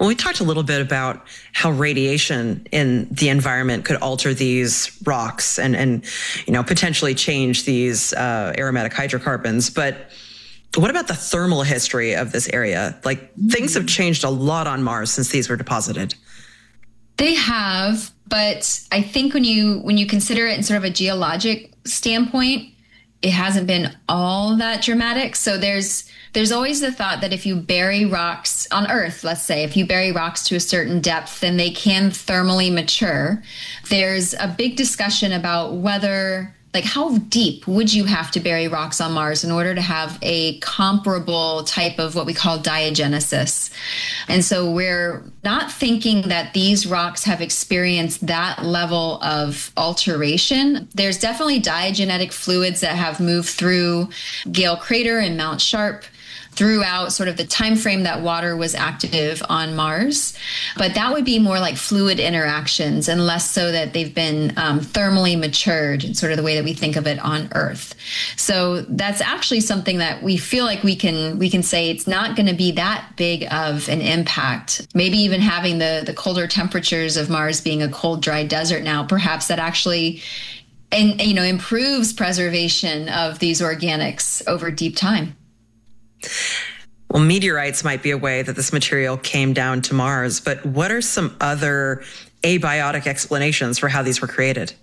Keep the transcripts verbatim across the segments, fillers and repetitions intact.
Well, we talked a little bit about how radiation in the environment could alter these rocks and, and you know, potentially change these uh, aromatic hydrocarbons. But what about the thermal history of this area? Like, things have changed a lot on Mars since these were deposited. They have, but I think when you when you consider it in sort of a geologic standpoint, it hasn't been all that dramatic. So there's there's always the thought that if you bury rocks on Earth, let's say, if you bury rocks to a certain depth, then they can thermally mature. There's a big discussion about whether, like, how deep would you have to bury rocks on Mars in order to have a comparable type of what we call diagenesis? And so we're not thinking that these rocks have experienced that level of alteration. There's definitely diagenetic fluids that have moved through Gale Crater and Mount Sharp throughout sort of the time frame that water was active on Mars. But that would be more like fluid interactions and less so that they've been um, thermally matured in sort of the way that we think of it on Earth. So that's actually something that we feel like we can we can say it's not going to be that big of an impact. Maybe even having the, the colder temperatures of Mars being a cold, dry desert now, perhaps that actually and you know improves preservation of these organics over deep time. Well, meteorites might be a way that this material came down to Mars, but what are some other abiotic explanations for how these were created?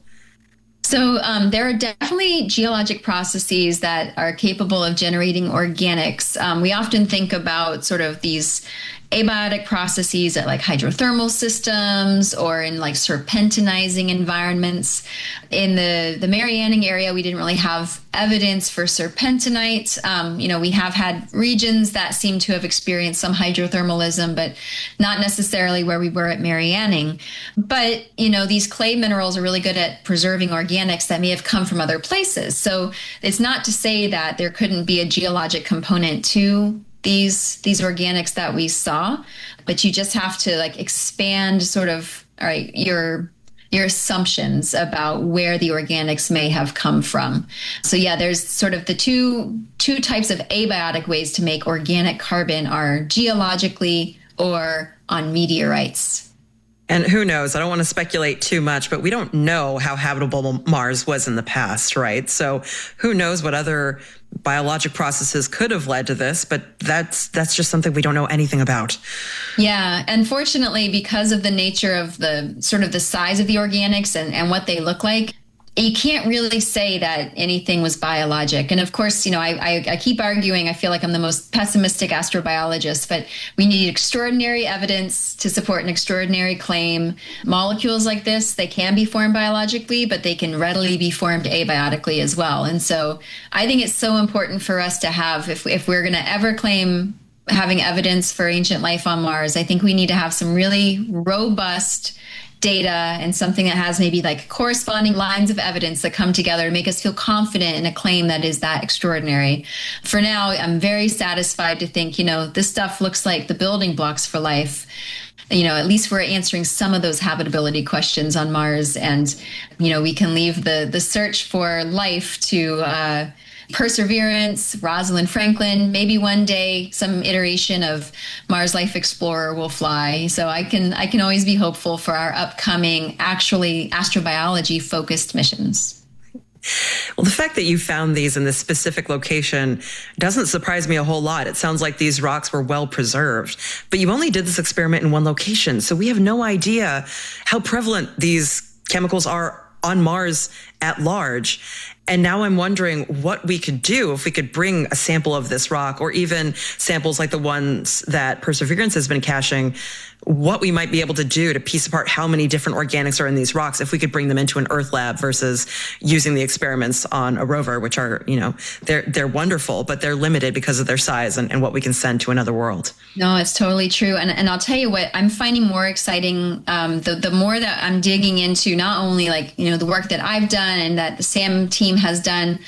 So um, there are definitely geologic processes that are capable of generating organics. Um, we often think about sort of these abiotic processes at like hydrothermal systems or in like serpentinizing environments. In the, the Marianing area, we didn't really have evidence for serpentinite. Um, you know, we have had regions that seem to have experienced some hydrothermalism, but not necessarily where we were at Marianing. But, you know, these clay minerals are really good at preserving organics that may have come from other places. So it's not to say that there couldn't be a geologic component to these these organics that we saw, but you just have to like expand sort of all right your your assumptions about where the organics may have come from. So yeah, there's sort of the two two types of abiotic ways to make organic carbon are geologically or on meteorites. And who knows? I don't want to speculate too much, but we don't know how habitable Mars was in the past, right? So who knows what other biologic processes could have led to this, but that's that's just something we don't know anything about. Yeah, unfortunately, because of the nature of the sort of the size of the organics and, and what they look like, you can't really say that anything was biologic. And of course, you know, I, I, I keep arguing, I feel like I'm the most pessimistic astrobiologist, but we need extraordinary evidence to support an extraordinary claim. Molecules like this, they can be formed biologically, but they can readily be formed abiotically as well. And so I think it's so important for us to have, if, if we're going to ever claim having evidence for ancient life on Mars, I think we need to have some really robust data and something that has maybe like corresponding lines of evidence that come together to make us feel confident in a claim that is that extraordinary. For now, I'm very satisfied to think, you know, this stuff looks like the building blocks for life. You know, at least we're answering some of those habitability questions on Mars, and, you know, we can leave the the search for life to uh, Perseverance, Rosalind Franklin. Maybe one day some iteration of Mars Life Explorer will fly. So I can I can always be hopeful for our upcoming actually astrobiology focused missions. Well, the fact that you found these in this specific location doesn't surprise me a whole lot. It sounds like these rocks were well preserved, but you only did this experiment in one location. So we have no idea how prevalent these chemicals are on Mars at large. And now I'm wondering what we could do if we could bring a sample of this rock, or even samples like the ones that Perseverance has been caching, what we might be able to do to piece apart how many different organics are in these rocks if we could bring them into an Earth lab versus using the experiments on a rover, which are, you know, they're they're wonderful, but they're limited because of their size and, and what we can send to another world. No, it's totally true. And and I'll tell you what, I'm finding more exciting, um, the, the more that I'm digging into not only like, you know, the work that I've done and that the SAM team has done,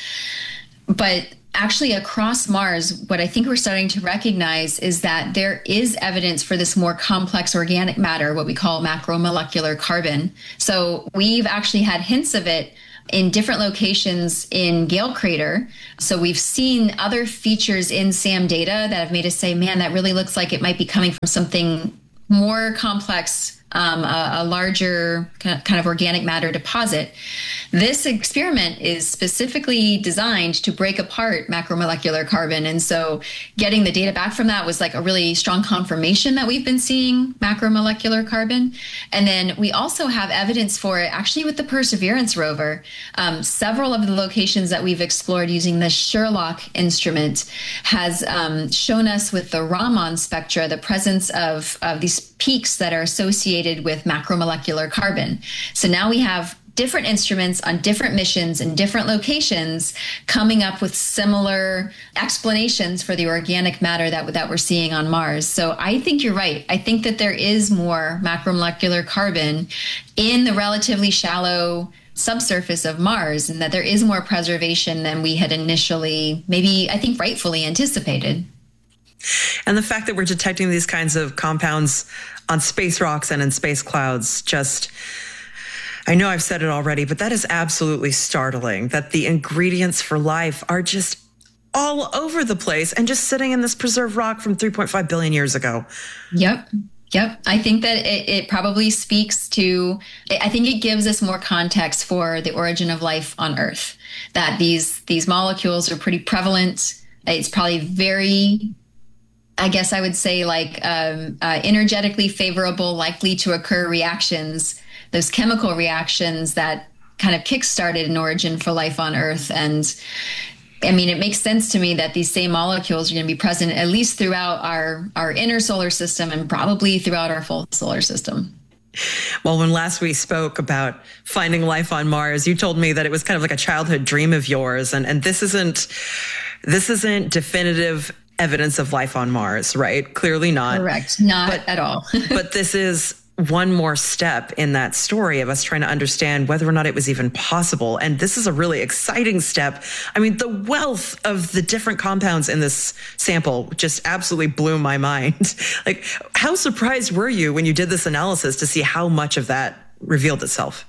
but actually across Mars, what I think we're starting to recognize is that there is evidence for this more complex organic matter, what we call macromolecular carbon. So we've actually had hints of it in different locations in Gale Crater. So we've seen other features in SAM data that have made us say, man, that really looks like it might be coming from something more complex, um, a, a larger kind of organic matter deposit. This experiment is specifically designed to break apart macromolecular carbon. And so getting the data back from that was like a really strong confirmation that we've been seeing macromolecular carbon. And then we also have evidence for it actually with the Perseverance rover. Um, several of the locations that we've explored using the Sherlock instrument has um, shown us with the Raman spectra the presence of, of these peaks that are associated with macromolecular carbon. So now we have different instruments on different missions in different locations coming up with similar explanations for the organic matter that, that we're seeing on Mars. So I think you're right. I think that there is more macromolecular carbon in the relatively shallow subsurface of Mars, and that there is more preservation than we had initially, maybe I think rightfully anticipated. And the fact that we're detecting these kinds of compounds on space rocks and in space clouds, just, I know I've said it already, but that is absolutely startling that the ingredients for life are just all over the place and just sitting in this preserved rock from three point five billion years ago. Yep. Yep. I think that it, it probably speaks to, I think it gives us more context for the origin of life on Earth, that these, these molecules are pretty prevalent. It's probably very, I guess I would say like um, uh, energetically favorable, likely to occur reactions, those chemical reactions that kind of kickstarted an origin for life on Earth. And I mean, it makes sense to me that these same molecules are going to be present at least throughout our, our inner solar system and probably throughout our full solar system. Well, when last we spoke about finding life on Mars, you told me that it was kind of like a childhood dream of yours. And, and this isn't, this isn't definitive evidence of life on Mars, right? Clearly not. Correct. Not but, at all. But this is one more step in that story of us trying to understand whether or not it was even possible. And this is a really exciting step. I mean, the wealth of the different compounds in this sample just absolutely blew my mind. Like, how surprised were you when you did this analysis to see how much of that revealed itself?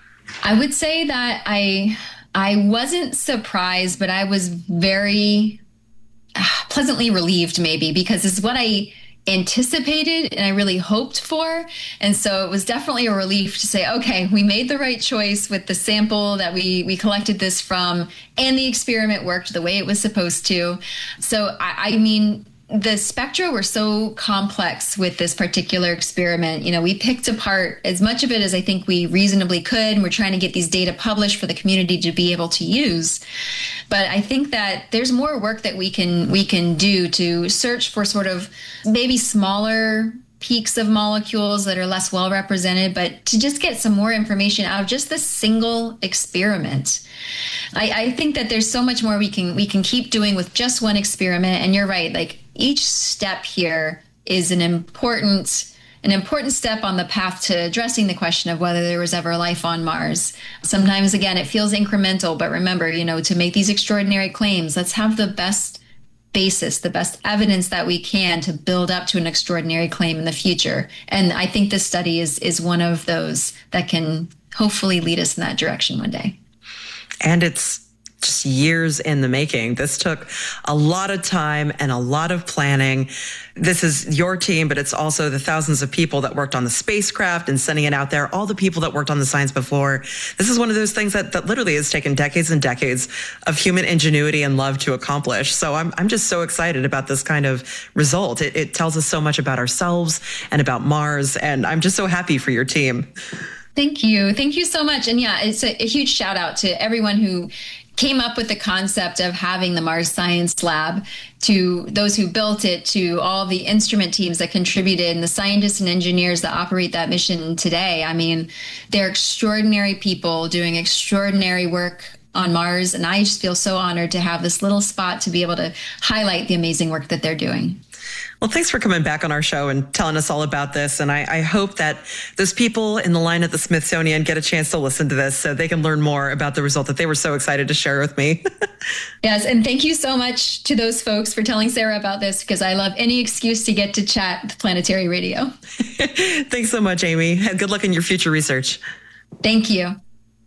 I would say that I, I wasn't surprised, but I was very pleasantly relieved, maybe, because it's what I anticipated and I really hoped for. And so it was definitely a relief to say, okay, we made the right choice with the sample that we we collected this from, and the experiment worked the way it was supposed to. So I, I mean, the spectra were so complex with this particular experiment. You know, we picked apart as much of it as I think we reasonably could, and we're trying to get these data published for the community to be able to use. But I think that there's more work that we can we can do to search for sort of maybe smaller peaks of molecules that are less well represented, but to just get some more information out of just this single experiment. I, I think that there's so much more we can we can keep doing with just one experiment. And you're right, like each step here is an important an important step on the path to addressing the question of whether there was ever life on Mars. Sometimes, again, it feels incremental, but remember, you know, to make these extraordinary claims, let's have the best basis, the best evidence that we can to build up to an extraordinary claim in the future. And I think this study is is one of those that can hopefully lead us in that direction one day. And it's just years in the making. This took a lot of time and a lot of planning. This is your team, but it's also the thousands of people that worked on the spacecraft and sending it out there, all the people that worked on the science before. This is one of those things that, that literally has taken decades and decades of human ingenuity and love to accomplish. So I'm I'm just so excited about this kind of result. It, it tells us so much about ourselves and about Mars, and I'm just so happy for your team. Thank you. Thank you so much. And yeah, it's a, a huge shout out to everyone who came up with the concept of having the Mars Science Lab, to those who built it, to all the instrument teams that contributed, and the scientists and engineers that operate that mission today. I mean, they're extraordinary people doing extraordinary work on Mars, and I just feel so honored to have this little spot to be able to highlight the amazing work that they're doing. Well, thanks for coming back on our show and telling us all about this. And I, I hope that those people in the line at the Smithsonian get a chance to listen to this so they can learn more about the result that they were so excited to share with me. Yes, and thank you so much to those folks for telling Sarah about this, because I love any excuse to get to chat with Planetary Radio. Thanks so much, Amy. Good luck in your future research. Thank you.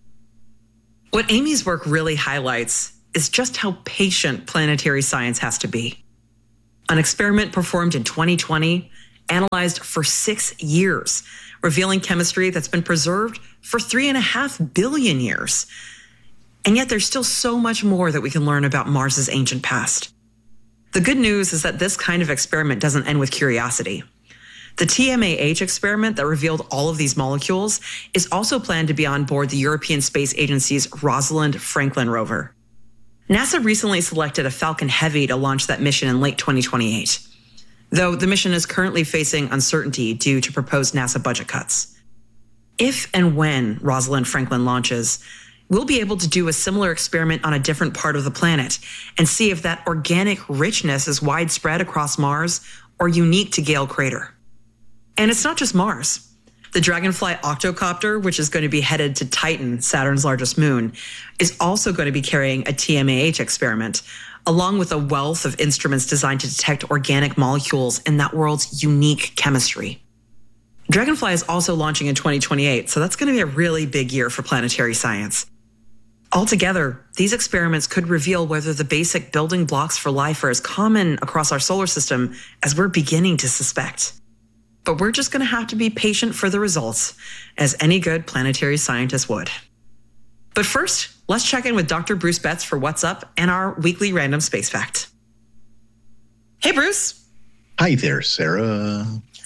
What Amy's work really highlights is just how patient planetary science has to be. An experiment performed in twenty twenty analyzed for six years, revealing chemistry that's been preserved for three and a half billion years. And yet there's still so much more that we can learn about Mars's ancient past. The good news is that this kind of experiment doesn't end with curiosity. The T M A H experiment that revealed all of these molecules is also planned to be on board the European Space Agency's Rosalind Franklin rover. NASA recently selected a Falcon Heavy to launch that mission in late twenty twenty-eight, though the mission is currently facing uncertainty due to proposed NASA budget cuts. If and when Rosalind Franklin launches, we'll be able to do a similar experiment on a different part of the planet and see if that organic richness is widespread across Mars or unique to Gale Crater. And it's not just Mars. The Dragonfly octocopter, which is going to be headed to Titan, Saturn's largest moon, is also going to be carrying a T M A H experiment, along with a wealth of instruments designed to detect organic molecules in that world's unique chemistry. Dragonfly is also launching in twenty twenty-eight, so that's going to be a really big year for planetary science. Altogether, these experiments could reveal whether the basic building blocks for life are as common across our solar system as we're beginning to suspect. But we're just going to have to be patient for the results, as any good planetary scientist would. But first, let's check in with Doctor Bruce Betts for What's Up and our weekly random space fact. Hey, Bruce. Hi there, Sarah.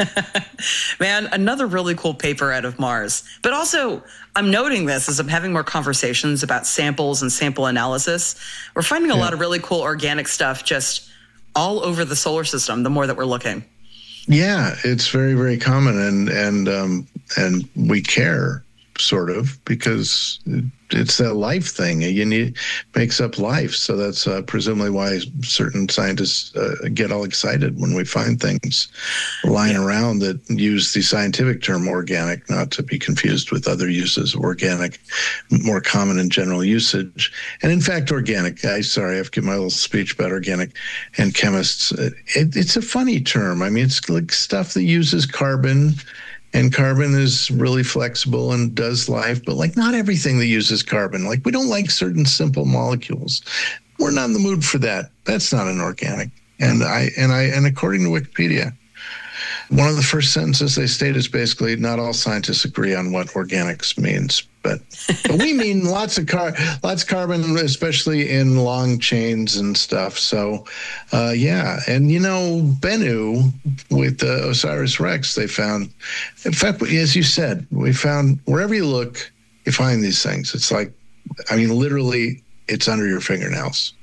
Man, another really cool paper out of Mars. But also, I'm noting this as I'm having more conversations about samples and sample analysis. We're finding a yeah. lot of really cool organic stuff just all over the solar system, the more that we're looking. Yeah, it's very, very common, and and um, and we care, sort of, because it's that life thing. You need makes up life, so that's uh, presumably why certain scientists uh, get all excited when we find things lying yeah. around that use the scientific term organic, not to be confused with other uses of organic, more common in general usage. And in fact, organic. I sorry, I've given my little speech about organic and chemists. It, it's a funny term. I mean, it's like stuff that uses carbon. And carbon is really flexible and does life, but like not everything that uses carbon. Like we don't like certain simple molecules. We're not in the mood for that. That's not an organic. And I and I and according to Wikipedia, one of the first sentences they state is basically not all scientists agree on what organics means. But, but we mean lots of car, lots of carbon, especially in long chains and stuff. So, uh, yeah. And, you know, Bennu with the OSIRIS-REx, they found, in fact, as you said, we found wherever you look, you find these things. It's like, I mean, literally, it's under your fingernails.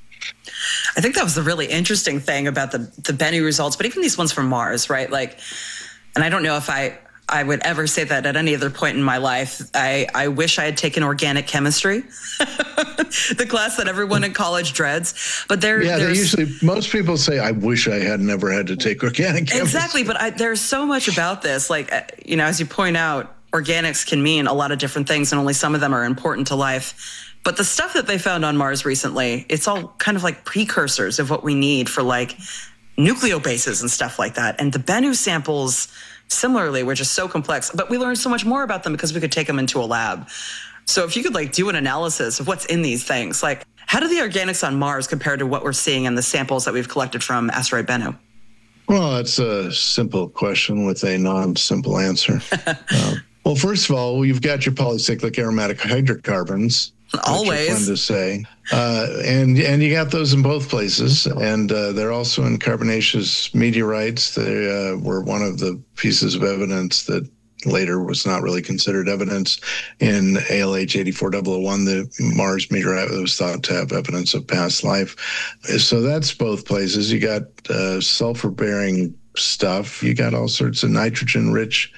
I think that was the really interesting thing about the, the Bennu results, but even these ones from Mars, right? Like, and I don't know if I... I would ever say that at any other point in my life. I, I wish I had taken organic chemistry, the class that everyone in college dreads. But there, yeah, they there's usually most people say, "I wish I had never had to take organic chemistry." Exactly, but I, there's so much about this. Like, you know, as you point out, organics can mean a lot of different things, and only some of them are important to life. But the stuff that they found on Mars recently, it's all kind of like precursors of what we need for like nucleobases and stuff like that. And the Bennu samples, similarly, were just so complex, but we learned so much more about them because we could take them into a lab. So if you could like do an analysis of what's in these things, like how do the organics on Mars compare to what we're seeing in the samples that we've collected from asteroid Bennu? Well, that's a simple question with a non-simple answer. uh, well, first of all, you've got your polycyclic aromatic hydrocarbons. Always. Fun to say. Uh, and and you got those in both places. And uh, they're also in carbonaceous meteorites. They uh, were one of the pieces of evidence that later was not really considered evidence in A L H eighty-four thousand one, the Mars meteorite that was thought to have evidence of past life. So that's both places. You got uh, sulfur-bearing stuff. You got all sorts of nitrogen-rich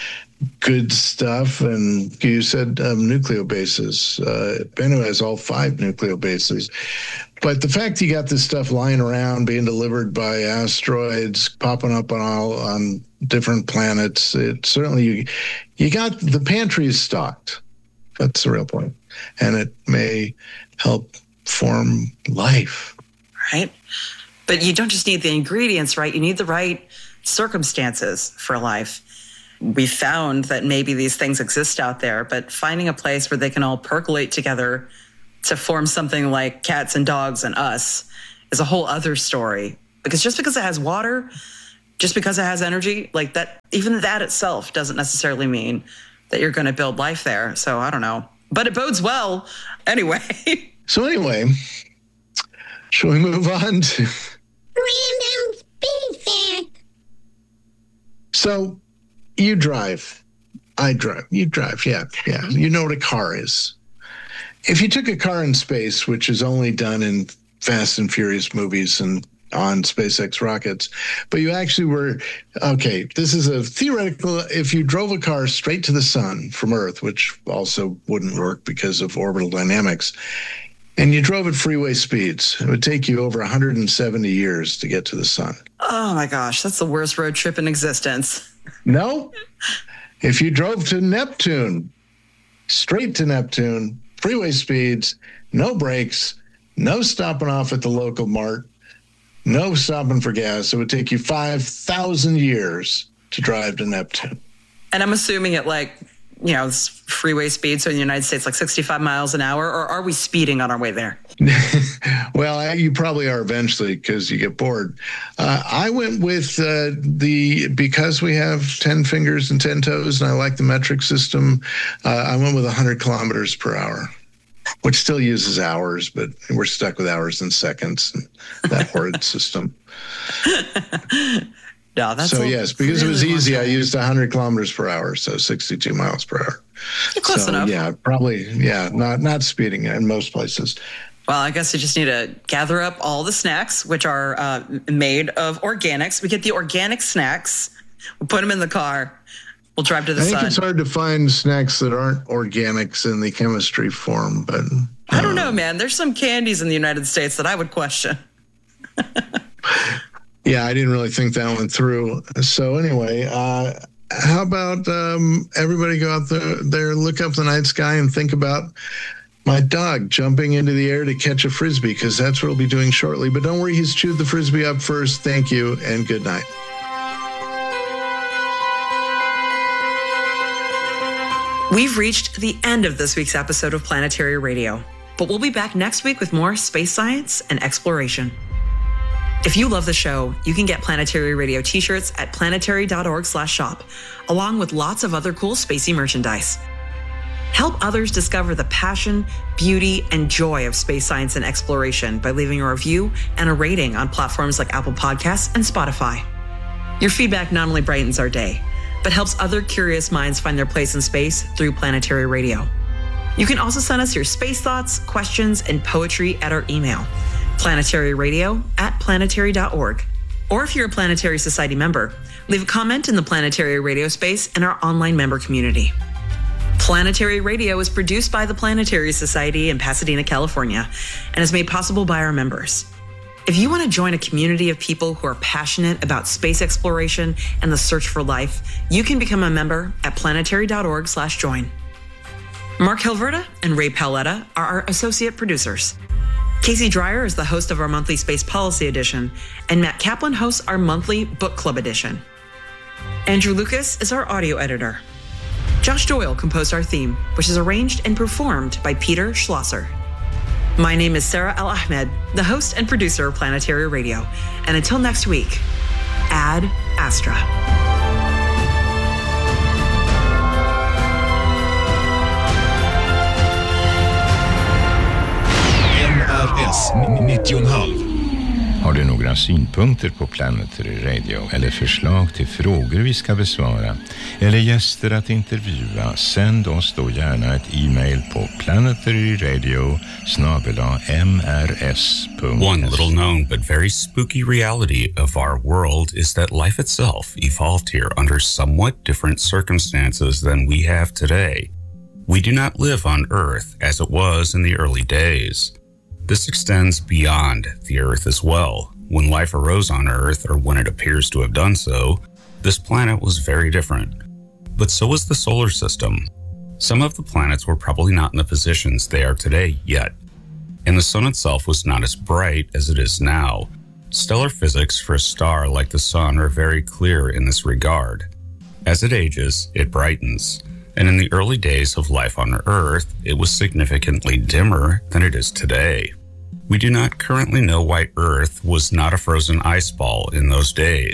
good stuff, and you said um, nucleobases. Uh, Bennu has all five nucleobases. But the fact you got this stuff lying around, being delivered by asteroids, popping up on all on different planets, it certainly you you got the pantry is stocked. That's the real point, and it may help form life. Right, but you don't just need the ingredients, right? You need the right circumstances for life. We found that maybe these things exist out there, but finding a place where they can all percolate together to form something like cats and dogs and us is a whole other story. Because just because it has water just because it has energy, like that, even that itself doesn't necessarily mean that you're going to build life there. So I don't know, but it bodes well anyway. So anyway, shall we move on to Random Space Fact? So you drive. I drive. You drive. Yeah. Yeah. You know what a car is. If you took a car in space, which is only done in Fast and Furious movies and on SpaceX rockets, but you actually were, okay, this is a theoretical, if you drove a car straight to the sun from Earth, which also wouldn't work because of orbital dynamics, and you drove at freeway speeds, it would take you over one hundred seventy years to get to the sun. Oh my gosh, that's the worst road trip in existence. No. If you drove to Neptune, straight to Neptune, freeway speeds, no brakes, no stopping off at the local mart, no stopping for gas, it would take you five thousand years to drive to Neptune. And I'm assuming at like, you know, it's freeway speed. So in the United States, like sixty-five miles an hour, or are we speeding on our way there? Well, I, you probably are eventually because you get bored. Uh, I went with uh, the, because we have ten fingers and ten toes and I like the metric system, uh, I went with one hundred kilometers per hour, which still uses hours, but we're stuck with hours and seconds and that horrid system. No, that's so yes, because really it was easy, I time. used one hundred kilometers per hour, so sixty-two miles per hour. You're close so, enough. Yeah, probably. Yeah, not not speeding in most places. Well, I guess you just need to gather up all the snacks, which are uh, made of organics. We get the organic snacks. We'll put them in the car. We'll drive to the I think sun. it's hard to find snacks that aren't organics in the chemistry form, but I don't know, man. There's some candies in the United States that I would question. Yeah, I didn't really think that one through. So anyway, uh, how about um, everybody go out there, there, look up the night sky and think about my dog jumping into the air to catch a Frisbee, because that's what he'll be doing shortly. But don't worry, he's chewed the Frisbee up first. Thank you and good night. We've reached the end of this week's episode of Planetary Radio, but we'll be back next week with more space science and exploration. If you love the show, you can get Planetary Radio t-shirts at planetary.org slash shop, along with lots of other cool spacey merchandise. Help others discover the passion, beauty, and joy of space science and exploration by leaving a review and a rating on platforms like Apple Podcasts and Spotify. Your feedback not only brightens our day, but helps other curious minds find their place in space through Planetary Radio. You can also send us your space thoughts, questions, and poetry at our email, planetaryradio at planetary dot org. Or if you're a Planetary Society member, leave a comment in the Planetary Radio space in our online member community. Planetary Radio is produced by the Planetary Society in Pasadena, California, and is made possible by our members. If you want to join a community of people who are passionate about space exploration and the search for life, you can become a member at planetary.org slash join. Mark Hilverda and Ray Paoletta are our associate producers. Casey Dreyer is the host of our monthly Space Policy Edition, and Matt Kaplan hosts our monthly Book Club Edition. Andrew Lucas is our audio editor. Josh Doyle composed our theme, which is arranged and performed by Peter Schlosser. My name is Sarah El-Ahmed, the host and producer of Planetary Radio. And until next week, Ad Astra. N R S nittio komma fem. Har du några synpunkter på Planetary Radio eller förslag till frågor vi ska besvara eller gäster att intervjua, sänd oss då gärna ett e-mail på planetaryradio snabel-a m r s punkt s. One little known but very spooky reality of our world is that life itself evolved here under somewhat different circumstances than we have today. We do not live on Earth as it was in the early days. This extends beyond the Earth as well. When life arose on Earth, or when it appears to have done so, this planet was very different. But so was the solar system. Some of the planets were probably not in the positions they are today yet. And the sun itself was not as bright as it is now. Stellar physics for a star like the sun are very clear in this regard. As it ages, it brightens. And in the early days of life on Earth, it was significantly dimmer than it is today. We do not currently know why Earth was not a frozen ice ball in those days.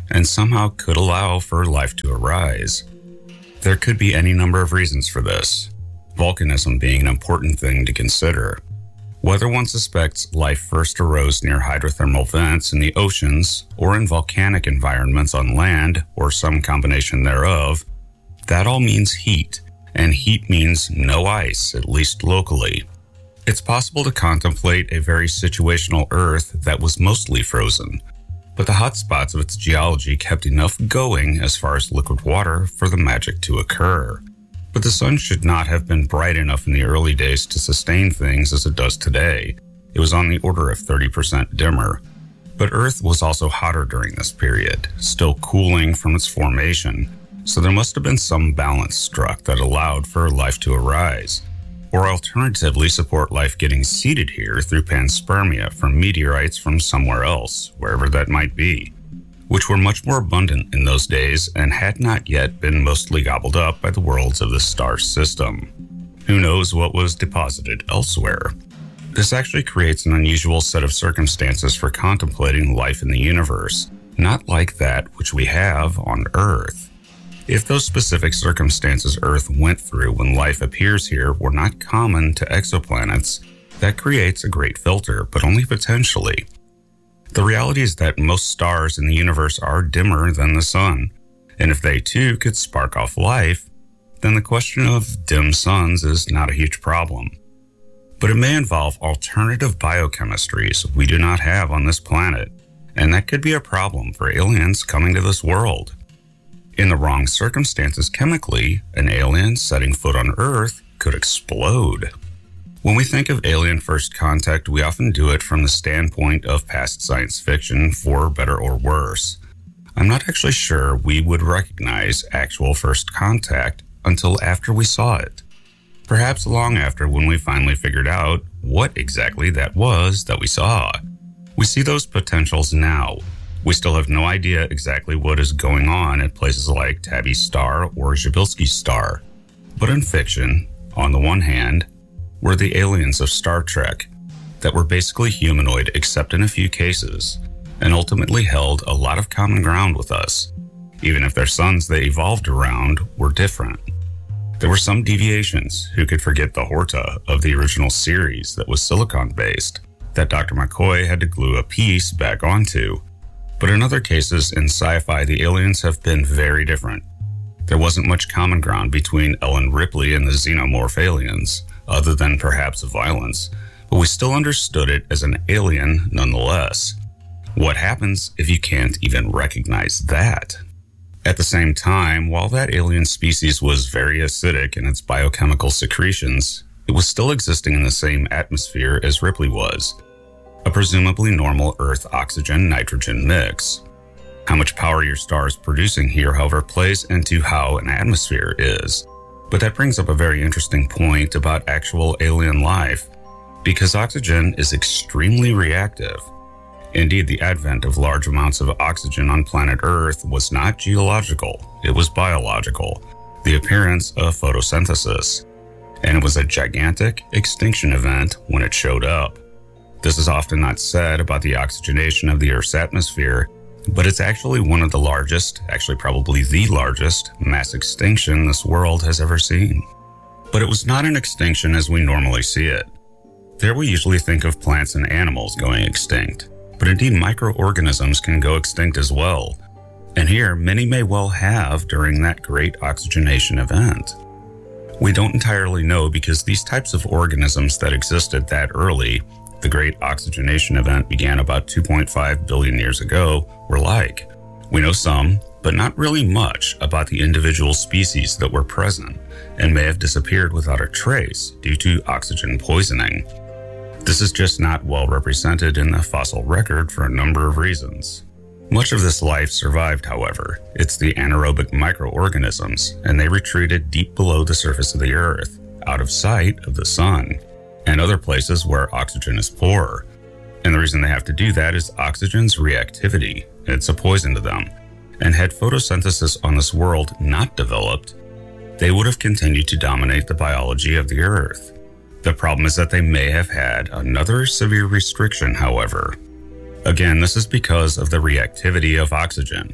and somehow could allow for life to arise. There could be any number of reasons for this, volcanism being an important thing to consider. Whether one suspects life first arose near hydrothermal vents in the oceans or in volcanic environments on land or some combination thereof, that all means heat, and heat means no ice, at least locally. It's possible to contemplate a very situational Earth that was mostly frozen, but the hot spots of its geology kept enough going as far as liquid water for the magic to occur. But the sun should not have been bright enough in the early days to sustain things as it does today. It was on the order of thirty percent dimmer. But Earth was also hotter during this period, still cooling from its formation, so there must have been some balance struck that allowed for life to arise, or alternatively support life getting seeded here through panspermia from meteorites from somewhere else, wherever that might be, which were much more abundant in those days and had not yet been mostly gobbled up by the worlds of the star system. Who knows what was deposited elsewhere? This actually creates an unusual set of circumstances for contemplating life in the universe, not like that which we have on Earth. If those specific circumstances Earth went through when life appears here were not common to exoplanets, that creates a great filter, but only potentially. The reality is that most stars in the universe are dimmer than the sun, and if they too could spark off life, then the question of dim suns is not a huge problem. But it may involve alternative biochemistries we do not have on this planet, and that could be a problem for aliens coming to this world. In the wrong circumstances chemically, an alien setting foot on Earth could explode. When we think of alien first contact, we often do it from the standpoint of past science fiction, for better or worse. I'm not actually sure we would recognize actual first contact until after we saw it. Perhaps long after, when we finally figured out what exactly that was that we saw. We see those potentials now. We still have no idea exactly what is going on at places like Tabby's star or Przybylski's star. But in fiction, on the one hand, were the aliens of Star Trek that were basically humanoid except in a few cases, and ultimately held a lot of common ground with us, even if their suns they evolved around were different. There were some deviations. Who could forget the Horta of the original series that was silicon-based, that Doctor McCoy had to glue a piece back onto. But in other cases in sci-fi, the aliens have been very different. There wasn't much common ground between Ellen Ripley and the xenomorph aliens, other than perhaps violence, but we still understood it as an alien nonetheless. What happens if you can't even recognize that? At the same time, while that alien species was very acidic in its biochemical secretions, it was still existing in the same atmosphere as Ripley was, a presumably normal Earth oxygen-nitrogen mix. How much power your star is producing here, however, plays into how an atmosphere is. But that brings up a very interesting point about actual alien life, because oxygen is extremely reactive. Indeed, the advent of large amounts of oxygen on planet Earth was not geological, it was biological, the appearance of photosynthesis. And it was a gigantic extinction event when it showed up. This is often not said about the oxygenation of the Earth's atmosphere, but it's actually one of the largest, actually probably the largest, mass extinction this world has ever seen. But it was not an extinction as we normally see it. There we usually think of plants and animals going extinct, but indeed microorganisms can go extinct as well. And here, many may well have during that great oxygenation event. We don't entirely know because these types of organisms that existed that early, the great oxygenation event began about two point five billion years ago, were like. We know some, but not really much about the individual species that were present and may have disappeared without a trace due to oxygen poisoning. This is just not well represented in the fossil record for a number of reasons. Much of this life survived, however. It's the anaerobic microorganisms, and they retreated deep below the surface of the Earth, out of sight of the sun, and other places where oxygen is poor. And the reason they have to do that is oxygen's reactivity. It's a poison to them. And had photosynthesis on this world not developed, they would have continued to dominate the biology of the Earth. The problem is that they may have had another severe restriction, however. Again, this is because of the reactivity of oxygen.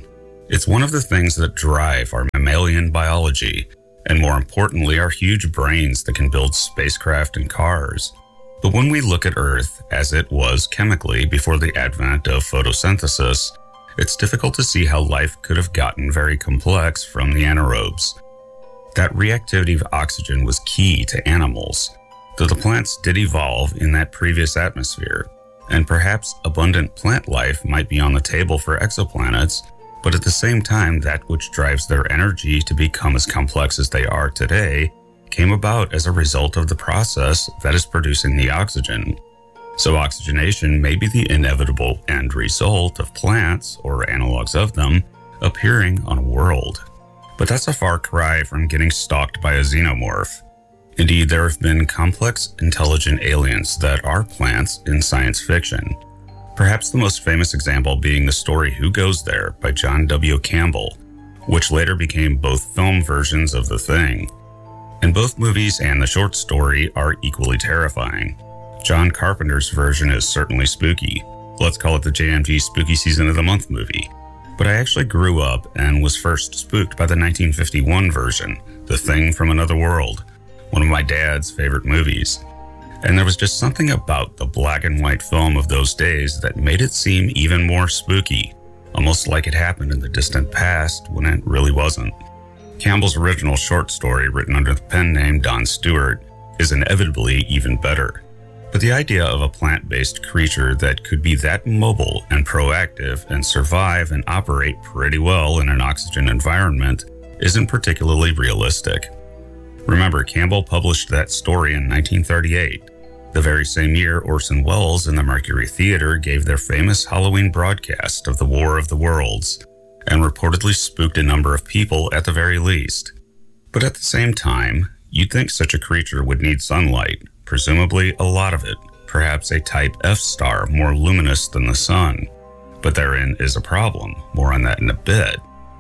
It's one of the things that drive our mammalian biology, and more importantly, our huge brains that can build spacecraft and cars. But when we look at Earth as it was chemically before the advent of photosynthesis, it's difficult to see how life could have gotten very complex from the anaerobes. That reactivity of oxygen was key to animals, though the plants did evolve in that previous atmosphere, and perhaps abundant plant life might be on the table for exoplanets, but at the same time, that which drives their energy to become as complex as they are today came about as a result of the process that is producing the oxygen. So oxygenation may be the inevitable end result of plants, or analogs of them, appearing on a world. But that's a far cry from getting stalked by a xenomorph. Indeed, there have been complex, intelligent aliens that are plants in science fiction. Perhaps the most famous example being the story Who Goes There by John W. Campbell, which later became both film versions of The Thing. And both movies and the short story are equally terrifying. John Carpenter's version is certainly spooky. Let's call it the J M G Spooky Season of the Month movie. But I actually grew up and was first spooked by the nineteen fifty-one version, The Thing from Another World, one of my dad's favorite movies. And there was just something about the black and white film of those days that made it seem even more spooky, almost like it happened in the distant past when it really wasn't. Campbell's original short story, written under the pen name Don Stewart, is inevitably even better. But the idea of a plant-based creature that could be that mobile and proactive and survive and operate pretty well in an oxygen environment isn't particularly realistic. Remember, Campbell published that story in nineteen thirty-eight, the very same year Orson Welles and the Mercury Theater gave their famous Halloween broadcast of the War of the Worlds, and reportedly spooked a number of people at the very least. But at the same time, you'd think such a creature would need sunlight, presumably a lot of it, perhaps a type F star more luminous than the sun. But therein is a problem, more on that in a bit.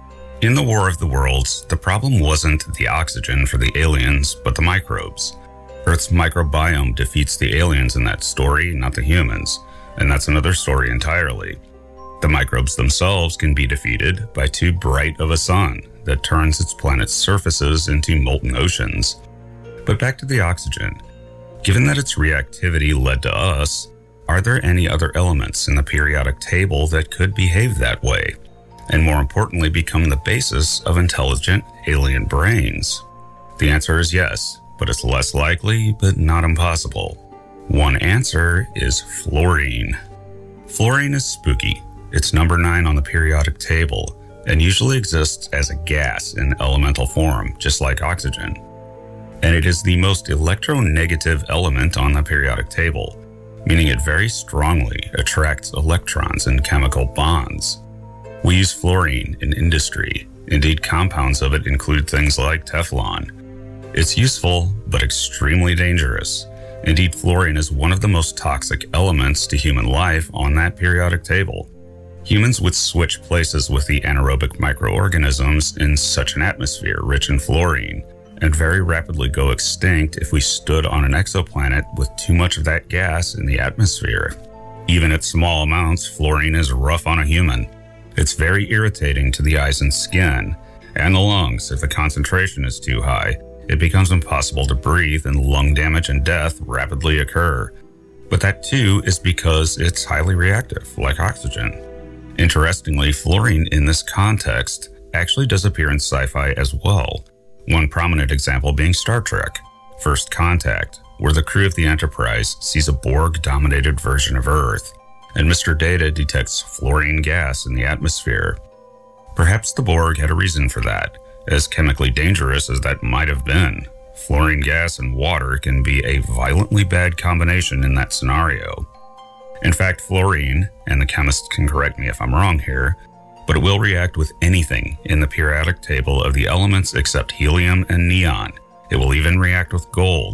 In the War of the Worlds, the problem wasn't the oxygen for the aliens, but the microbes. Earth's microbiome defeats the aliens in that story, not the humans, and that's another story entirely. The microbes themselves can be defeated by too bright of a sun that turns its planet's surfaces into molten oceans. But back to the oxygen. Given that its reactivity led to us, are there any other elements in the periodic table that could behave that way, and more importantly become the basis of intelligent alien brains? The answer is yes, but it's less likely, but not impossible. One answer is fluorine. Fluorine is spooky. It's number nine on the periodic table, and usually exists as a gas in elemental form, just like oxygen. And it is the most electronegative element on the periodic table, meaning it very strongly attracts electrons in chemical bonds. We use fluorine in industry. Indeed, compounds of it include things like Teflon. It's useful, but extremely dangerous. Indeed, fluorine is one of the most toxic elements to human life on that periodic table. Humans would switch places with the anaerobic microorganisms in such an atmosphere rich in fluorine, and very rapidly go extinct if we stood on an exoplanet with too much of that gas in the atmosphere. Even at small amounts, fluorine is rough on a human. It's very irritating to the eyes and skin, and the lungs. If the concentration is too high, it becomes impossible to breathe and lung damage and death rapidly occur. But that too is because it's highly reactive, like oxygen. Interestingly, fluorine in this context actually does appear in sci-fi as well. One prominent example being Star Trek, First Contact, where the crew of the Enterprise sees a Borg-dominated version of Earth, and Mister Data detects fluorine gas in the atmosphere. Perhaps the Borg had a reason for that, as chemically dangerous as that might have been. Fluorine gas and water can be a violently bad combination in that scenario. In fact, fluorine, and the chemists can correct me if I'm wrong here, but it will react with anything in the periodic table of the elements except helium and neon. It will even react with gold.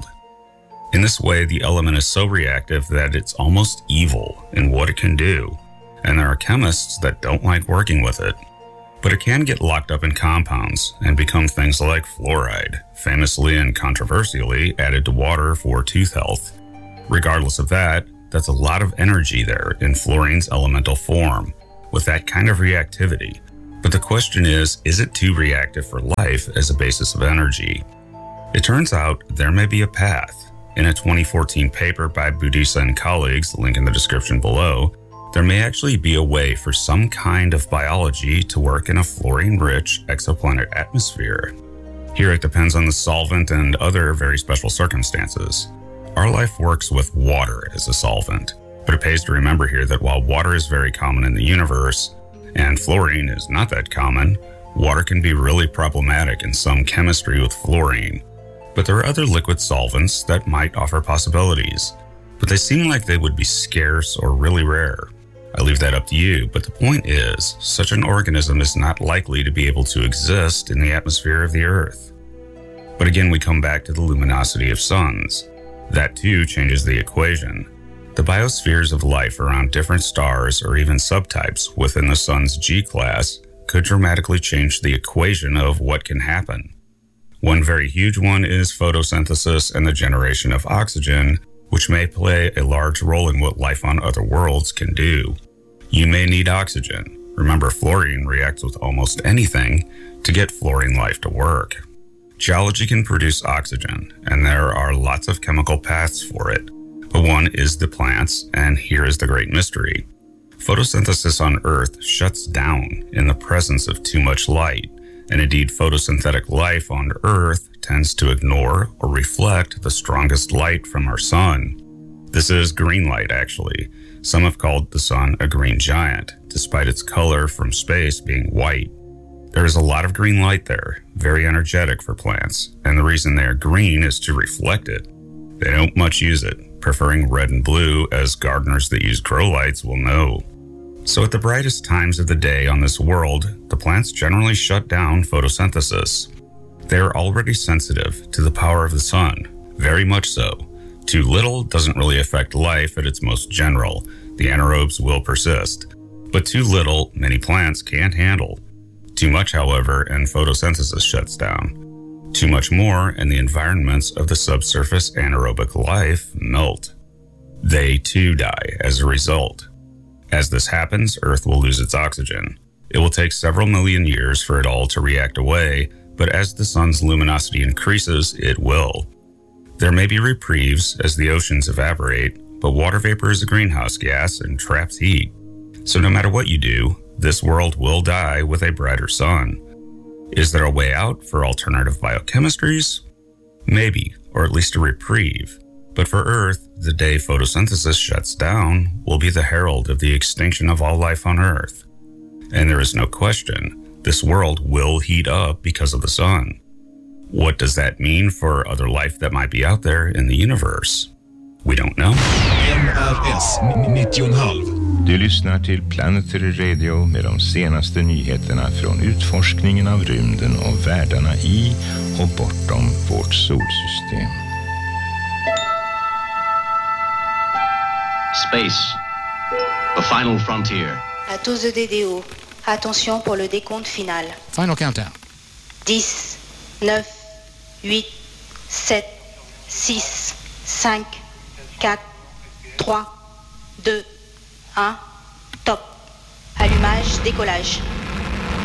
In this way, the element is so reactive that it's almost evil in what it can do, and there are chemists that don't like working with it. But it can get locked up in compounds and become things like fluoride, famously and controversially added to water for tooth health. Regardless of that, that's a lot of energy there in fluorine's elemental form, with that kind of reactivity. But the question is, is it too reactive for life as a basis of energy? It turns out there may be a path. In a twenty fourteen paper by Budisa and colleagues, link in the description below, there may actually be a way for some kind of biology to work in a fluorine-rich exoplanet atmosphere. Here it depends on the solvent and other very special circumstances. Our life works with water as a solvent, but it pays to remember here that while water is very common in the universe, and fluorine is not that common, water can be really problematic in some chemistry with fluorine. But there are other liquid solvents that might offer possibilities, but they seem like they would be scarce or really rare. I leave that up to you, but the point is, such an organism is not likely to be able to exist in the atmosphere of the Earth. But again, we come back to the luminosity of suns. That too changes the equation. The biospheres of life around different stars or even subtypes within the sun's G-class could dramatically change the equation of what can happen. One very huge one is photosynthesis and the generation of oxygen, which may play a large role in what life on other worlds can do. You may need oxygen. Remember, fluorine reacts with almost anything to get fluorine life to work. Geology can produce oxygen, and there are lots of chemical paths for it. But one is the plants, and here is the great mystery. Photosynthesis on Earth shuts down in the presence of too much light, and indeed photosynthetic life on Earth tends to ignore or reflect the strongest light from our sun. This is green light, actually. Some have called the sun a green giant, despite its color from space being white. There is a lot of green light there, very energetic for plants, and the reason they are green is to reflect it. They don't much use it, preferring red and blue, as gardeners that use grow lights will know. So at the brightest times of the day on this world, the plants generally shut down photosynthesis. They are already sensitive to the power of the sun, very much so. Too little doesn't really affect life at its most general. The anaerobes will persist. But too little, many plants can't handle. Too much, however, and photosynthesis shuts down. Too much more, and the environments of the subsurface anaerobic life melt. They too die as a result. As this happens, Earth will lose its oxygen. It will take several million years for it all to react away, but as the sun's luminosity increases, it will. There may be reprieves as the oceans evaporate, but water vapor is a greenhouse gas and traps heat. So no matter what you do, this world will die with a brighter sun. Is there a way out for alternative biochemistries? Maybe, or at least a reprieve. But for Earth, the day photosynthesis shuts down will be the herald of the extinction of all life on Earth. And there is no question, this world will heat up because of the sun. What does that mean for other life that might be out there in the universe? We don't know. N R S nittio komma fem. Du lyssnar till Planetary Radio med de senaste nyheterna från utforskningen av rymden och världarna i och bortom vårt solsystem. Space, the final frontier. À tous de D D O, attention pour le décompte final. Final countdown. dix, neuf, huit, sept, six, cinq, quatre, trois, deux, un, top. Allumage, décollage.